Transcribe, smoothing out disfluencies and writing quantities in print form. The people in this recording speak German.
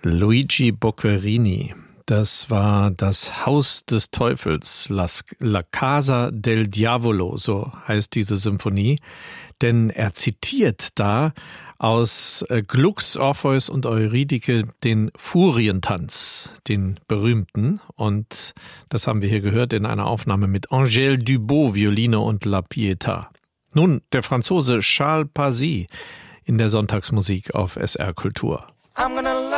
Luigi Boccherini. Das war das Haus des Teufels, La Casa del Diavolo, so heißt diese Symphonie. Denn er zitiert da aus Glucks, Orpheus und Eurydike den Furientanz, den berühmten. Und das haben wir hier gehört in einer Aufnahme mit Angèle Dubos, Violine und La Pietà. Nun der Franzose Charles Pazy in der Sonntagsmusik auf SR Kultur. I'm gonna